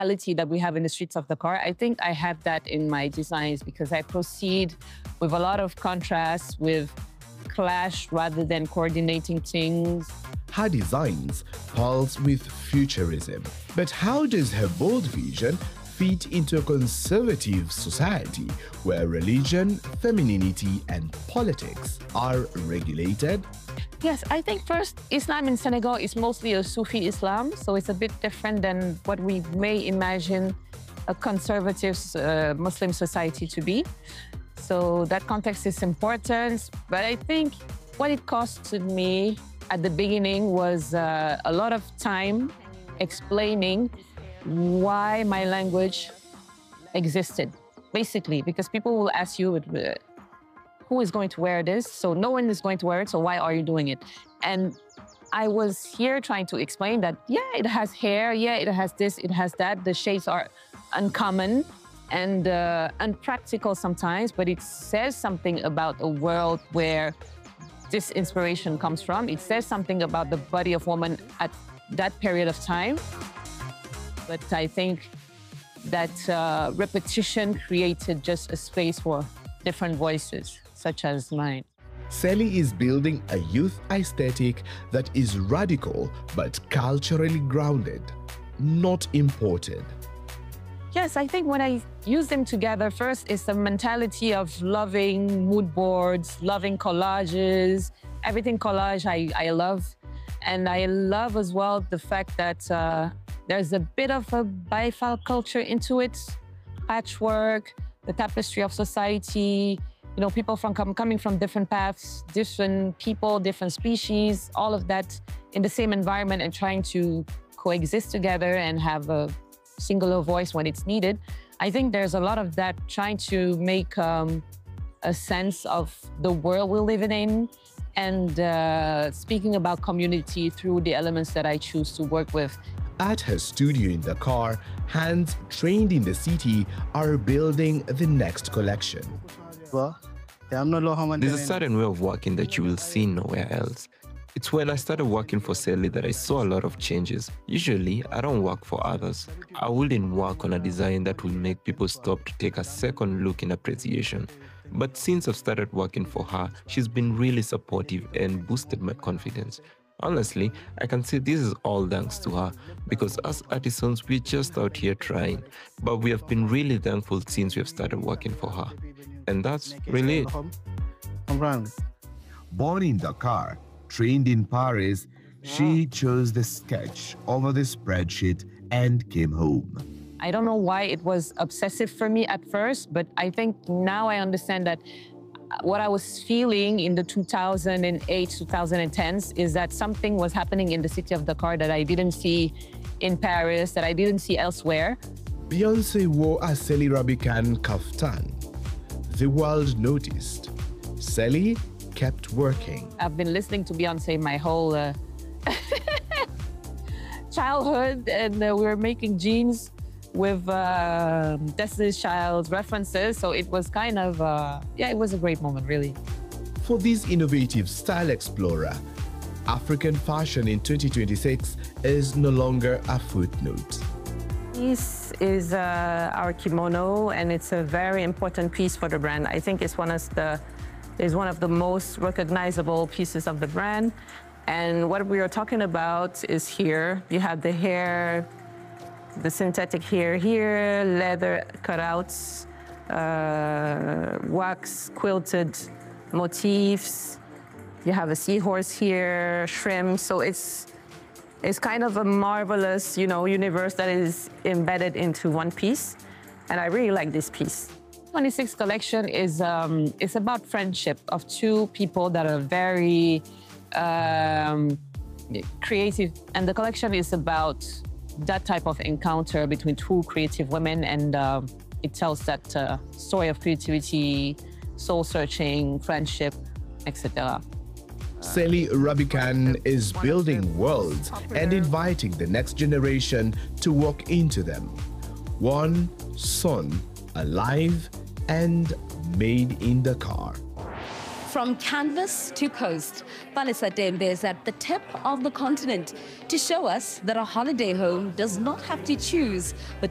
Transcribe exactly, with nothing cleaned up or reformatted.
reality that we have in the streets of Dakar. I think I have that in my designs because I proceed with a lot of contrast, with clash rather than coordinating things. Her designs pulse with futurism. But how does her bold vision fit into a conservative society where religion, femininity, and politics are regulated? Yes, I think first, Islam in Senegal is mostly a Sufi Islam, so it's a bit different than what we may imagine a conservative uh, Muslim society to be. So that context is important, but I think what it costed me at the beginning was uh, a lot of time explaining why my language existed, basically, because people will ask you, uh, who is going to wear this? So no one is going to wear it, so why are you doing it? And I was here trying to explain that, yeah, it has hair, yeah, it has this, it has that. The shapes are uncommon and uh, unpractical sometimes, but it says something about a world where this inspiration comes from. It says something about the body of woman at that period of time. But I think that uh, repetition created just a space for different voices, such as mine. Sally is building a youth aesthetic that is radical but culturally grounded, not imported. Yes, I think when I use them together, first it's the mentality of loving mood boards, loving collages. Everything collage I, I love. And I love as well the fact that uh, there's a bit of a bifal culture into it. Patchwork, the tapestry of society, you know, people from com coming from different paths, different people, different species, all of that in the same environment and trying to coexist together and have a singular voice when it's needed. I think there's a lot of that trying to make um, a sense of the world we're living in and uh, speaking about community through the elements that I choose to work with. At her studio in Dakar, hands trained in the city are building the next collection. There's a certain way of working that you will see nowhere else. It's when I started working for Sally that I saw a lot of changes. Usually, I don't work for others. I wouldn't work on a design that will make people stop to take a second look in appreciation. But since I've started working for her, she's been really supportive and boosted my confidence. Honestly, I can say this is all thanks to her, because as artisans, we're just out here trying. But we have been really thankful since we have started working for her. And that's really it. Born in Dakar, trained in Paris, she chose the sketch over the spreadsheet and came home. I don't know why it was obsessive for me at first, but I think now I understand that what I was feeling in the two thousand eight, two thousand tens is that something was happening in the city of Dakar that I didn't see in Paris, that I didn't see elsewhere. Beyoncé wore a Sally Rabican kaftan. The world noticed. Sally kept working. I've been listening to Beyoncé my whole uh, childhood, and uh, we were making jeans with uh, Destiny's Child references, so it was kind of, uh, yeah, it was a great moment, really. For this innovative style explorer, African fashion in twenty twenty-six is no longer a footnote. This is uh, our kimono, and it's a very important piece for the brand. I think it's one of the, it's one of the most recognizable pieces of the brand. And what we are talking about is here. You have the hair, the synthetic hair here, leather cutouts, uh, wax quilted motifs. You have a seahorse here, shrimp. So it's it's kind of a marvelous, you know, universe that is embedded into one piece. And I really like this piece. twenty-six collection is um, it's about friendship of two people that are very um, creative, and the collection is about that type of encounter between two creative women, and uh, it tells that uh, story of creativity, soul-searching, friendship, et cetera. Sally Rabican is building worlds and inviting the next generation to walk into them. One son, alive and made in Dakar. From canvas to coast, Vanessa Dembe is at the tip of the continent to show us that a holiday home does not have to choose, but